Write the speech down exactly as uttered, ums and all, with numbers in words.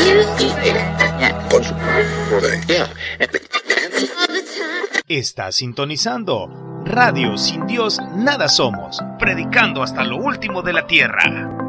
Estás sintonizando Radio Sin Dios Nada Somos, predicando hasta lo último de la tierra.